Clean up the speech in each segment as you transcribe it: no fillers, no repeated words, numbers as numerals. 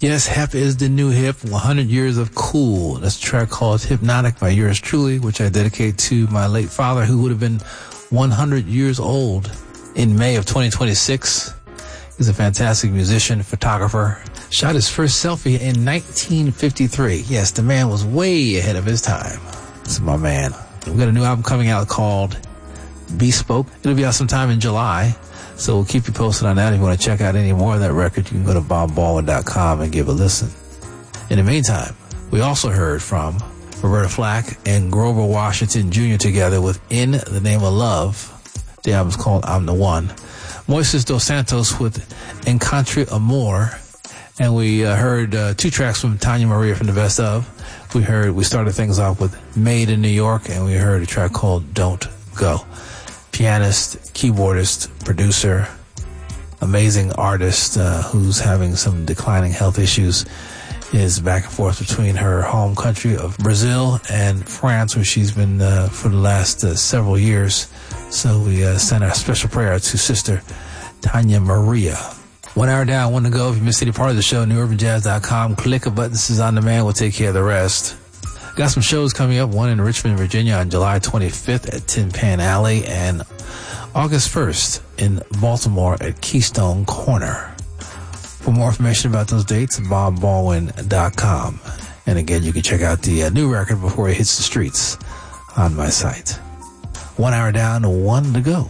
Yes, Hep is the new hip. 100 years of cool. That's a track called Hypnotic by yours truly, which I dedicate to my late father, who would have been 100 years old in May of 2026. He's a fantastic musician, photographer. Shot his first selfie in 1953. Yes, the man was way ahead of his time. This is my man. We've got a new album coming out called Bespoke. It'll be out sometime in July. So we'll keep you posted on that. If you want to check out any more of that record, you can go to BobBaldwin.com and give a listen. In the meantime, we also heard from Roberta Flack and Grover Washington Jr. together with In the Name of Love. The album's called I'm the One. Moises Dos Santos with Encontre Amor. And we heard two tracks from Tanya Maria from the Best Of. We started things off with Made in New York, and we heard a track called Don't Go. Pianist, keyboardist, producer, amazing artist who's having some declining health issues, is back and forth between her home country of Brazil and France, where she's been for the last several years. So we send our special prayer to Sister Tanya Maria. 1 hour down, 1 to go. If you missed any part of the show, newurbanjazz.com. Click a button. This is on demand. We'll take care of the rest. Got some shows coming up, one in Richmond, Virginia on July 25th at Tin Pan Alley and August 1st in Baltimore at Keystone Corner. For more information about those dates, BobBaldwin.com. And again, you can check out the new record before it hits the streets on my site. 1 hour down, 1 to go.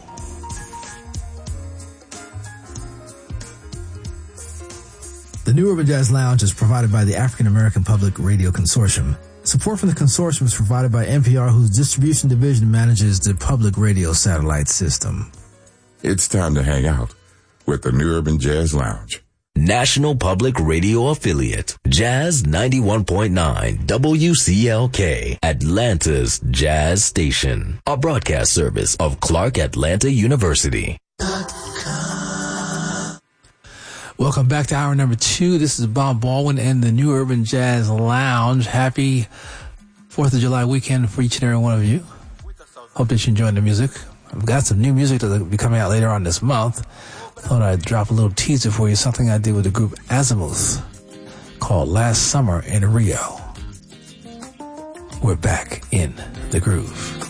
The New Urban Jazz Lounge is provided by the African American Public Radio Consortium. Support from the consortium is provided by NPR, whose distribution division manages the public radio satellite system. It's time to hang out with the New Urban Jazz Lounge. National Public Radio Affiliate, Jazz 91.9 WCLK, Atlanta's Jazz Station, a broadcast service of Clark Atlanta University. Welcome back to hour number 2. This is Bob Baldwin and the New Urban Jazz Lounge. Happy 4th of July weekend for each and every one of you. Hope that you're enjoying the music. I've got some new music that will be coming out later on this month. Thought I'd drop a little teaser for you, something I did with the group Azimuth called Last Summer in Rio. We're back in the groove.